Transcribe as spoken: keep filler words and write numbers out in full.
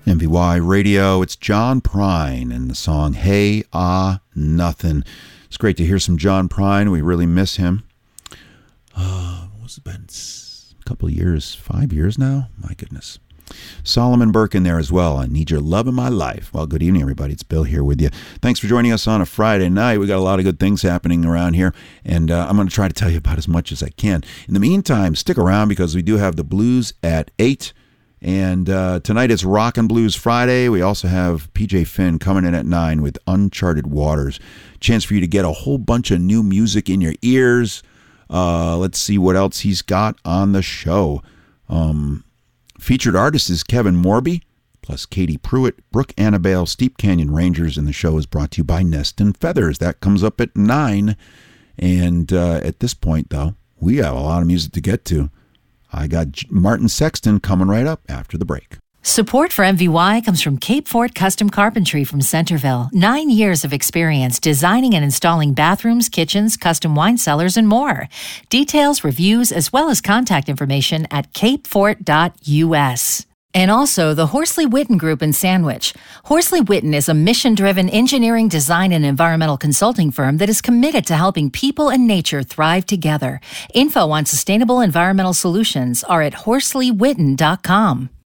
M V Y Radio, it's John Prine and the song Hey Ah Nothing. It's great to hear some John Prine. We really miss him. Uh, what's it been? A couple of years, five years now? My goodness. Solomon Burke in there as well. I need your love in my life. Well, good evening, everybody. It's Bill here with you. Thanks for joining us on a Friday night. We got a lot of good things happening around here, and uh, I'm going to try to tell you about as much as I can. In the meantime, stick around because we do have the blues at eight. And uh, tonight it's Rock and Blues Friday. We also have P J Finn coming in at nine with Uncharted Waters. Chance for you to get a whole bunch of new music in your ears. Uh, let's see what else he's got on the show. Um, featured artist is Kevin Morby, plus Katie Pruitt, Brooke Annabelle, Steep Canyon Rangers, and the show is brought to you by Nest and Feathers. That comes up at nine. And uh, at this point, though, we have a lot of music to get to. I got Martin Sexton coming right up after the break. Support for M V Y comes from Cape Fort Custom Carpentry from Centerville. Nine years of experience designing and installing bathrooms, kitchens, custom wine cellars, and more. Details, reviews, as well as contact information at cape fort dot u s. And also the Horsley Witten Group in Sandwich. Horsley Witten is a mission-driven engineering, design, and environmental consulting firm that is committed to helping people and nature thrive together. Info on sustainable environmental solutions are at horsley witten dot com.